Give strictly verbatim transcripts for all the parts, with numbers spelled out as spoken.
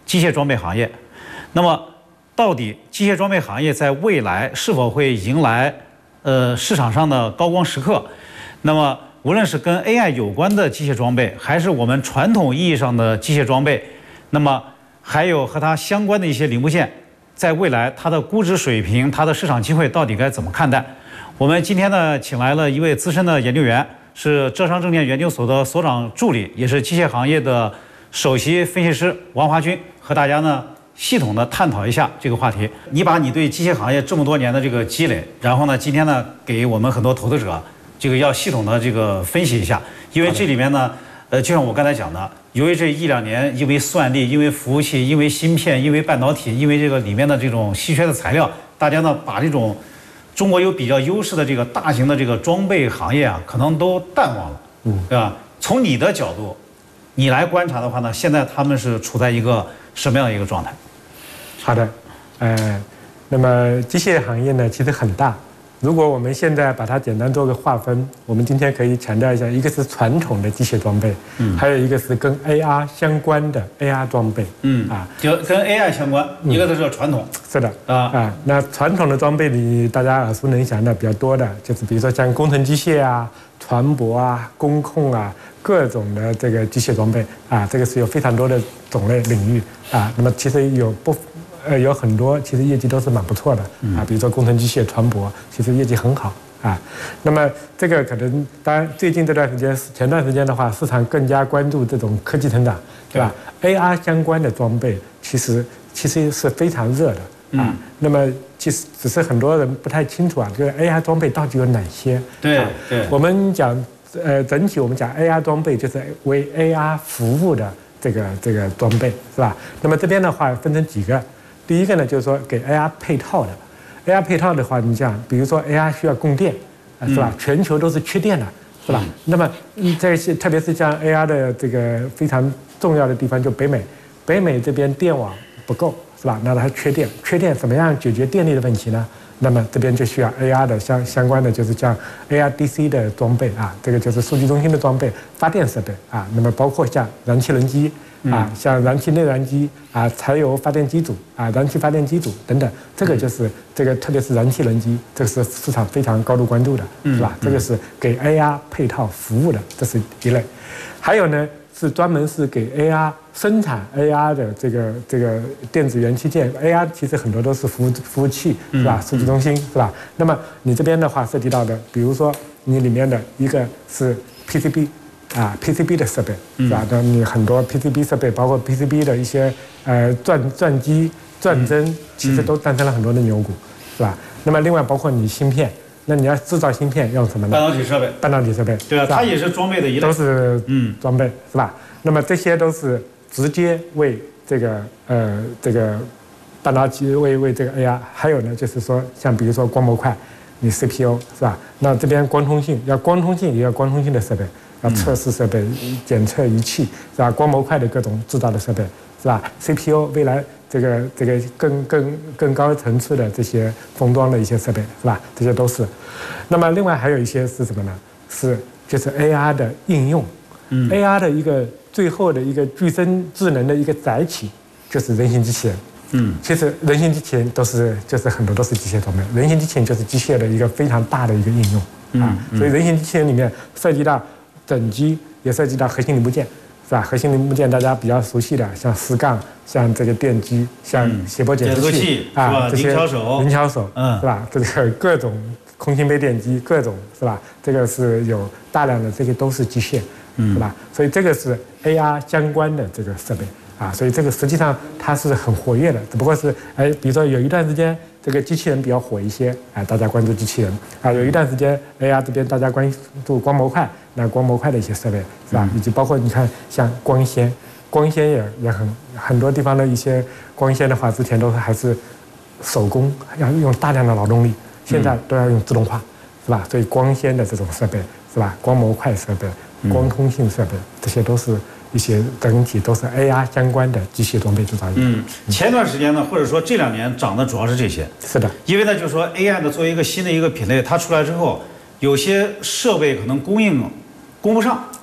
机械装备行业。那么，到底机械装备行业在未来是否会迎来呃市场上的高光时刻？那么，无论是跟 A I 有关的机械装备，还是我们传统意义上的机械装备，那么还有和它相关的一些零部件，在未来它的估值水平、它的市场机会到底该怎么看待？我们今天呢，请来了一位资深的研究员，是浙商证券研究所的所长助理，也是机械行业的首席分析师王华军，和大家呢系统的探讨一下这个话题。你把你对机械行业这么多年的这个积累，然后呢，今天呢给我们很多投资者这个要系统的这个分析一下，因为这里面呢，呃，就像我刚才讲的，由于这一两年因为算力、因为服务器、因为芯片、因为半导体、因为这个里面的这种稀缺的材料，大家呢把这种中国有比较优势的这个大型的这个装备行业啊，可能都淡忘了，嗯，对吧？从你的角度，你来观察的话呢，现在他们是处在一个什么样的一个状态？ 好的，呃，那么机械行业呢，其实很大。如果我们现在把它简单做个划分，我们今天可以强调一下，一个是传统的机械装备，嗯，还有一个是跟 A R 相关的 A R 装备， 嗯啊，就跟 A I 相关，一个是传统， 是的啊啊，那传统的装备里，大家耳熟能详的比较多的，就是比如说像工程机械啊、船舶啊、工控啊，各种的这个机械装备啊，这个是有非常多的种类领域啊。那么其实有不。呃，有很多其实业绩都是蛮不错的啊，比如说工程机械、船舶，其实业绩很好啊。那么这个可能，当然最近这段时间，前段时间的话，市场更加关注这种科技成长，对吧 ？A R 相关的装备其实其实是非常热的啊。那么其实只是很多人不太清楚啊，这个 A R 装备到底有哪些？ 对对， 我们讲呃，整体我们讲 A R 装备就是为 A R 服务的这个这个装备是吧？那么这边的话分成几个。第一个呢，就是说给 A R 配套的 ，A R 配套的话，你讲，比如说 A R 需要供电，是吧？全球都是缺电的，是吧？那么这些，特别是像 A R 的这个非常重要的地方，就北美，北美这边电网不够，是吧？那它缺电，缺电怎么样解决电力的问题呢？那么这边就需要 A R 的相相关的，就是像 A R D C 的装备啊，这个就是数据中心的装备、发电设备啊，那么包括像燃气轮机。啊，像燃气内燃机啊、柴油发电机组啊、燃气发电机组等等，这个就是这个，特别是燃气轮机，这个是市场非常高度关注的，是吧？这个是给 A R 配套服务的，这是一类。还有呢，是专门是给 A R 生产 A R 的这个这个电子元器件 ，A R 其实很多都是服务服务器，是吧？数据中心，是吧？那么你这边的话涉及到的，比如说你里面的一个是 P C B。啊 ，P C B 的设备是吧？那你很多 P C B 设备，包括 P C B 的一些呃转转机、转针，其实都诞生了很多的牛股，是吧？那么另外包括你芯片，那你要制造芯片用什么呢？ 半导体设备。 半导体设备， 对啊，它也是装备的一类， 都是嗯装备是吧？那么这些都是直接为这个呃这个半导体为为这个 A R， 还有呢就是说像比如说光模块，你 C P U 是吧？那这边光通信要光通信也要光通信的设备。要测试设备、检测仪器是吧？光模块的各种制造的设备是吧 ？C P U 未来这个这个更更更高层次的这些封装的一些设备是吧？这些都是。那么另外还有一些是什么呢？是就是 A R 的应用，嗯 ，A R 的一个最后的一个具身智能的一个载体就是人形机器人。嗯，其实人形机器人都是就是很多都是机械装备，人形机器人就是机械的一个非常大的一个应用啊。所以人形机器人里面涉及到整机也涉及到核心零部件，是吧？核心零部件大家比较熟悉的，像丝杠、像这个电机、像谐波检测器啊，这些零敲手、零敲手，嗯，是吧？这个各种空心杯电机，各种是吧？这个是有大量的，这个都是机械，是吧？所以这个是 A R 相关的这个设备啊，所以这个实际上它是很活跃的，只不过是哎，比如说有一段时间。这个机器人比较火一些，啊，大家关注机器人啊。有一段时间 A R 这边大家关注光模块，那光模块的一些设备是吧？以及包括你看像光纤，光纤也也很很多地方的一些光纤的话，之前都是还是手工，要用大量的劳动力，现在都要用自动化，是吧？所以光纤的这种设备是吧？光模块设备、光通信设备，这些都是。一些整体都是 A R 相关的机械装备制造业。 嗯，前段时间呢，或者说这两年涨的主要是这些。 是的， 因为呢，就是说 A I 呢作为一个新的一个品类，它出来之后，有些设备可能供应供不上，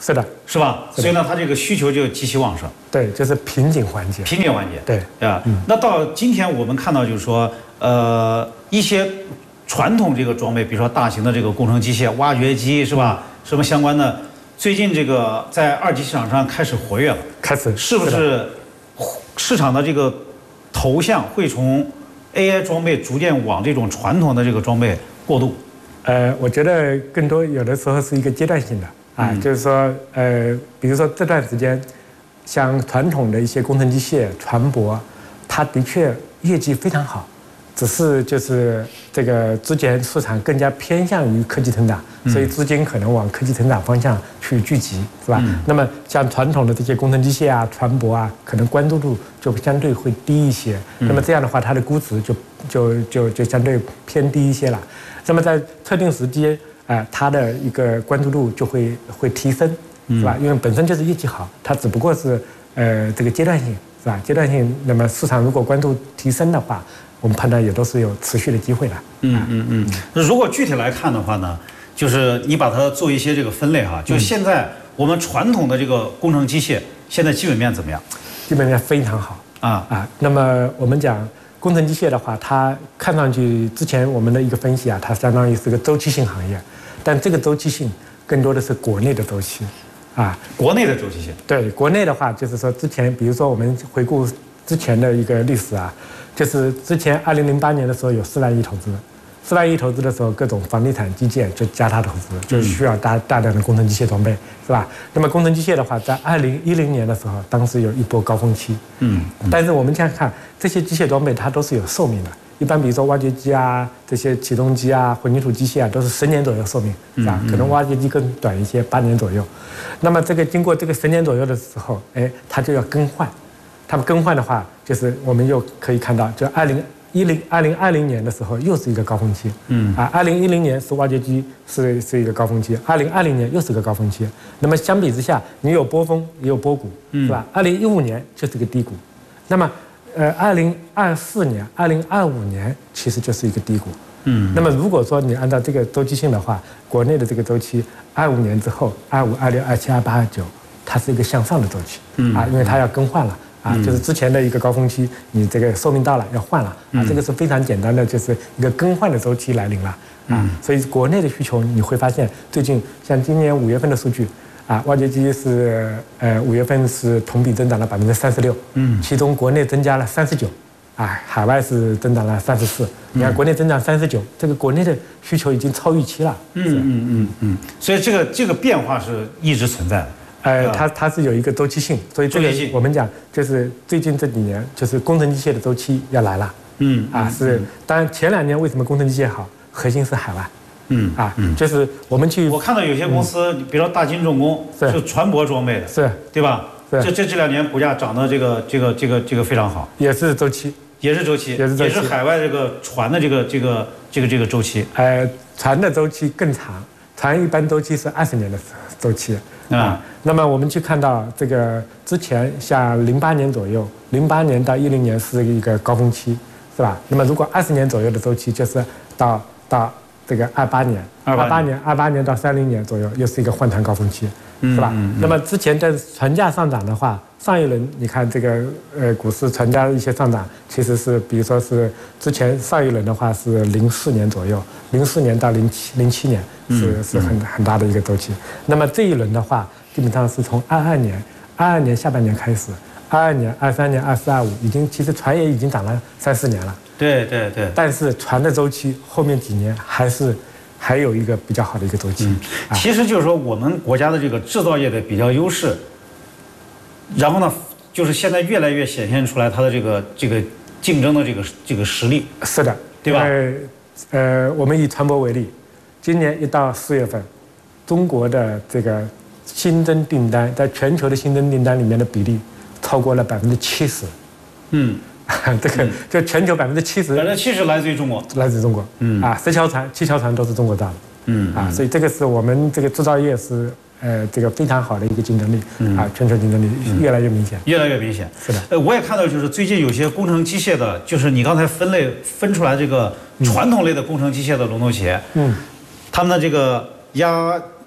是的， 是吧？所以呢，它这个需求就极其旺盛。 对，就是瓶颈环节。 瓶颈环节。 对， 啊，嗯、那到今天我们看到就是说，呃，一些传统这个装备，比如说大型的这个工程机械、挖掘机，是吧？嗯、什么相关的，最近这个在二级市场上开始活跃了。 开始是不是市场的这个投向会从 A I 装备逐渐往这种传统的这个装备过渡？ 呃，我觉得更多有的时候是一个阶段性的啊，嗯、就是说，呃，比如说这段时间，像传统的一些工程机械、船舶，它的确业绩非常好，只是就是这个之前市场更加偏向于科技成长，所以资金可能往科技成长方向去聚集，是吧？嗯、那么像传统的这些工程机械啊、船舶啊，可能关注度就相对会低一些。嗯、那么这样的话，它的估值就就就就相对偏低一些了。那么在特定时机，啊、呃，它的一个关注度就会会提升，是吧？因为本身就是业绩好，它只不过是呃这个阶段性，是吧？阶段性，那么市场如果关注提升的话，我们判断也都是有持续的机会的。 嗯嗯嗯。如果具体来看的话呢，就是你把它做一些这个分类哈，就现在我们传统的这个工程机械，现在基本面怎么样？ 基本面非常好啊啊。那么我们讲工程机械的话，它看上去之前我们的一个分析啊，它相当于是个周期性行业，但这个周期性更多的是国内的周期，啊， 国内的周期性。 对，国内的话就是说之前，比如说我们回顾之前的一个历史啊，就是之前二零零八年的时候有四万亿投资，四万亿投资的时候，各种房地产基建就加大投资，就需要大大量的工程机械装备，是吧？那么工程机械的话，在二零一零年的时候，当时有一波高峰期，嗯，但是我们这样看，这些机械装备它都是有寿命的。一般比如说挖掘机啊，这些起重机啊、混凝土机械啊，都是十年左右寿命，是吧？可能挖掘机更短一些，八年左右。那么这个经过这个十年左右的时候，哎，它就要更换。它们更换的话，就是我们又可以看到，就二零一零二零二零年的时候又是一个高峰期，嗯啊，二零一零年是挖掘机是是一个高峰期，二零二零年又是个高峰期。那么相比之下，你有波峰也有波谷，是吧？二零一五年就是个低谷，那么。呃，二零二四年、二零二五年其实就是一个低谷。嗯，那么如果说你按照这个周期性的话，国内的这个周期，二五年之后，二五、二六、二七、二八、二九，它是一个向上的周期。嗯啊，因为它要更换了啊，就是之前的一个高峰期，你这个寿命到了要换了啊，这个是非常简单的，就是一个更换的周期来临了啊。所以国内的需求你会发现，最近像今年五月份的数据。啊，挖掘机是呃五月份是同比增长了百分之三十六，嗯，其中国内增加了三十九，啊，海外是增长了三十四。你看国内增长三十九，这个国内的需求已经超预期了。 嗯嗯嗯嗯，所以这个这个变化是一直存在的。 呃，它它是有一个周期性，所以这个我们讲就是最近这几年就是工程机械的周期要来了。嗯啊是，当然前两年为什么工程机械好，核心是海外。嗯啊，嗯，就是我们去， 我看到有些公司，嗯、比如说大金重工，是船舶装备的， 是， 对吧？这这这两年股价涨得这个这个这个这个非常好， 也是周期， 也是周期， 也是周期， 也是海外这个船的这个这个这个这个周期。 呃，船的周期更长，船一般周期是二十年的周期啊。那么我们去看到这个之前像零八年左右，零八年到一零年是一个高峰期，是吧？那么如果二十年左右的周期，就是到到。这个二八年，二八年，二八年到三零年左右，又是一个换船高峰期，是吧？嗯嗯嗯、那么之前的船价上涨的话，上一轮你看这个呃股市船价的一些上涨，其实是比如说是之前上一轮的话是零四年左右，零四年到零七零七年是、嗯、是很很大的一个周期。那么这一轮的话，基本上是从二二年，二二年下半年开始，二二年、二三年、二四、二五，已经其实船也已经涨了三四年了。 对对对， 但是船的周期后面几年还是还有一个比较好的一个周期。嗯啊、其实就是说我们国家的这个制造业的比较优势，然后呢，就是现在越来越显现出来它的这个这个竞争的这个这个实力。 是的， 对吧？ 呃，我们以船舶为例，今年一到四月份，中国的这个新增订单在全球的新增订单里面的比例超过了百分之七十。嗯。这个就全球百分之七十， 百分之七十来自于中国， 来自中国。嗯啊，十条船、七条船都是中国造的。嗯啊，所以这个是我们这个制造业是呃这个非常好的一个竞争力啊，全球竞争力越来越明显， 越来越明显。 是的。 呃，我也看到就是最近有些工程机械的，就是你刚才分类分出来这个传统类的工程机械的龙头企业，嗯，他们的这个压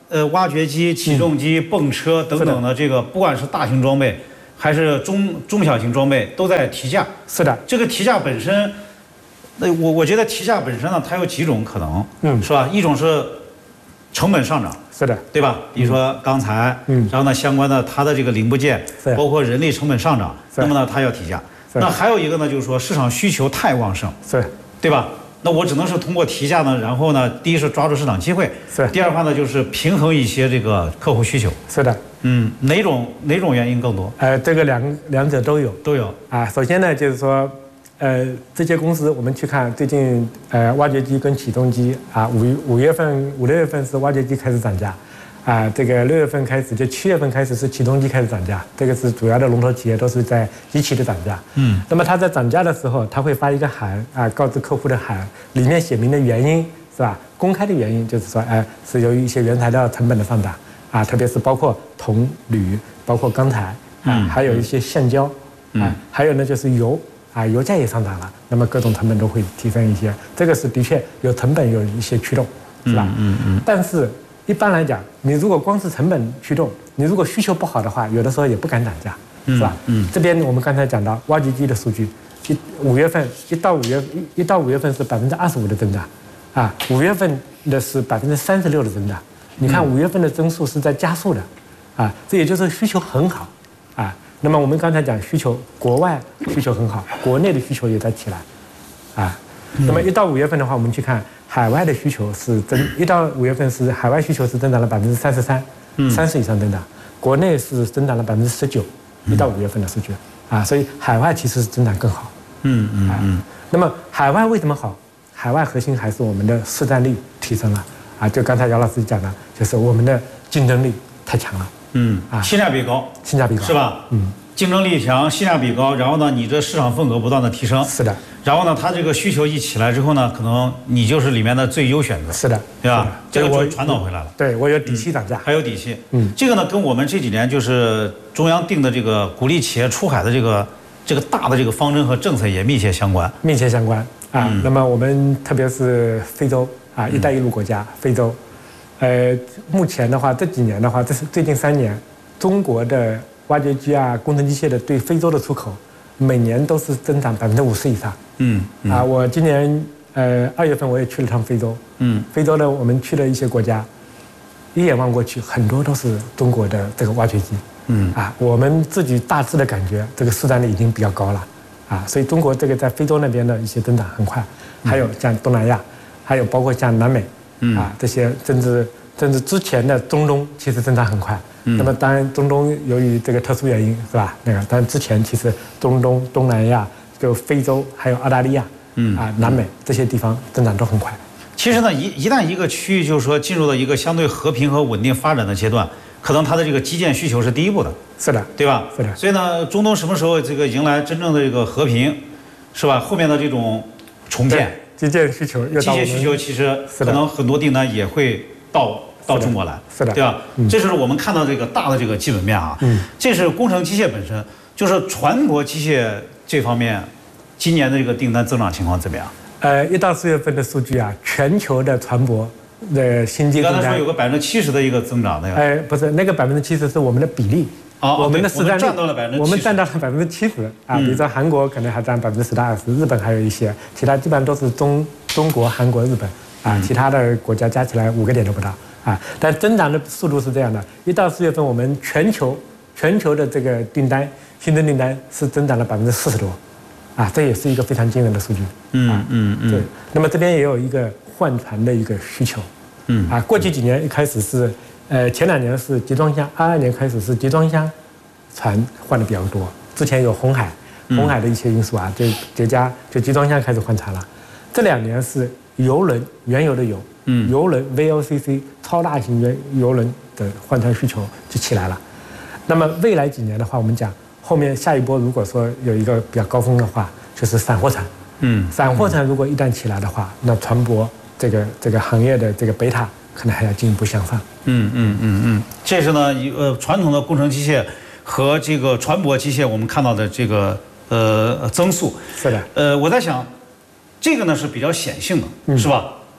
呃挖掘机、起重机、泵车等等的这个，不管是大型装备还是中中小型装备，都在提价。 是的， 这个提价本身，那我我觉得提价本身呢，它有几种可能， 嗯， 是吧？一种是成本上涨。 是的， 对吧？比如说钢材， 嗯， 然后呢，相关的它的这个零部件， 是包括人力成本上涨，那么呢，它要提价。那还有一个呢，就是说市场需求太旺盛， 是， 对吧？那我只能是通过提价呢，然后呢，第一是抓住市场机会， 是； 第二的话呢，就是平衡一些这个客户需求。 是的， 嗯，哪种哪种原因更多？ 呃，这个两两者都有， 都有啊。首先呢，就是说。呃，这些公司我们去看最近，呃，挖掘机跟起重机啊，五五月份、五六月份是挖掘机开始涨价，啊，这个六月份开始，就七月份开始是起重机开始涨价，这个是主要的龙头企业都是在一起的涨价。嗯，那么它在涨价的时候，它会发一个函啊，告知客户的函，里面写明的原因是吧？公开的原因就是说，哎、呃，是由于一些原材料成本的上涨啊，特别是包括铜、铝，包括钢材啊，还有一些橡胶啊，还有呢就是油。啊，油价也上涨了，那么各种成本都会提升一些，这个是的确有成本有一些驱动，是吧？嗯嗯。但是一般来讲，你如果光是成本驱动，你如果需求不好的话，有的时候也不敢涨价，是吧？嗯。这边我们刚才讲到挖掘机的数据，一五月份一到五月一一到五月份是百分之二十五的增长，啊，五月份的是百分之三十六的增长。你看五月份的增速是在加速的，啊，这也就是需求很好，啊。那么我们刚才讲需求，国外需求很好，国内的需求也在起来，啊，那么一到五月份的话，我们去看海外的需求是增，一到五月份是海外需求是增长了百分之三十三，三十以上增长，国内是增长了百分之十九，一到五月份的数据，啊，所以海外其实是增长更好，嗯嗯嗯。那么海外为什么好？海外核心还是我们的市占率提升了，啊，就刚才姚老师讲的，就是我们的竞争力太强了。 嗯啊，性价比高， 性价比高是吧？嗯，竞争力强，性价比高，然后呢，你这市场份额不断的提升， 是的。 然后呢，它这个需求一起来之后呢，可能你就是里面的最优选择， 是的， 对吧？这个就传导回来了。 对，我有底气涨价， 还有底气。嗯，这个呢，跟我们这几年就是中央定的这个鼓励企业出海的这个这个大的这个方针和政策也密切相关， 密切相关啊。那么我们特别是非洲啊，一带一路国家，非洲。呃，目前的话，这几年的话，这是最近三年，中国的挖掘机啊、工程机械的对非洲的出口，每年都是增长百分之五十以上。嗯，嗯啊，我今年呃二月份我也去了趟非洲。嗯，非洲的我们去了一些国家，一眼望过去，很多都是中国的这个挖掘机。嗯，啊，我们自己大致的感觉，这个市占率已经比较高了。啊，所以中国这个在非洲那边的一些增长很快，还有像东南亚，还有包括像南美。啊，这些甚至甚至之前的中东其实增长很快。嗯、那么当然，中东由于这个特殊原因是吧？那个，但之前其实中东、东南亚、就非洲还有澳大利亚，嗯啊，南美这些地方增长都很快。 其实呢，一一旦一个区域就是说进入了一个相对和平和稳定发展的阶段，可能它的这个基建需求是第一步的。 是的， 对吧？ 是的。 所以呢，中东什么时候这个迎来真正的这个和平，是吧？后面的这种重建。 基建需求， 基建需求其实可能很多订单也会到到中国来， 是的， 对吧？嗯、这就是我们看到这个大的这个基本面啊。嗯，这是工程机械本身，就是船舶机械这方面，今年的这个订单增长情况怎么样？ 呃，一到四月份的数据啊，全球的船舶的新机订单， 你刚才说有个百分之七十的一个增长的呀？ 哎，不是，那个百分之七十是我们的比例。 哦， 我们的市占率， 我们占到了百分之七十啊，比如说韩国可能还占百分之十到二十，日本还有一些，其他基本上都是中中国、韩国、日本啊，其他的国家加起来五个点都不到啊。但增长的速度是这样的，一到四月份，我们全球全球的这个订单新增订单是增长了百分之四十多，啊，这也是一个非常惊人的数据。嗯嗯嗯。对，那么这边也有一个换船的一个需求。嗯啊，过去几年一开始是。呃，前两年是集装箱，二二年开始是集装箱船换的比较多。之前有红海，红海的一些因素啊，就叠加就集装箱开始换船了。这两年是油轮，原油的油，嗯，油轮 V L C C 超大型原油轮的换船需求就起来了。那么未来几年的话，我们讲后面下一波，如果说有一个比较高峰的话，就是散货船，嗯，散货船如果一旦起来的话，那船舶这个这个行业的这个贝塔。可能还要进一步向上。嗯嗯嗯嗯，这是呢，一呃传统的工程机械和这个船舶机械，我们看到的这个呃增速。 是的。 呃，我在想，这个呢是比较显性的，嗯、是吧？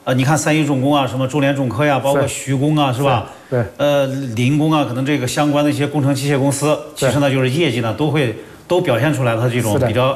呃，你看三一重工啊，什么中联重科呀，包括徐工啊，是吧？ 对。 呃，临工啊，可能这个相关的一些工程机械公司，其实呢，就是业绩呢都会都表现出来它这种比较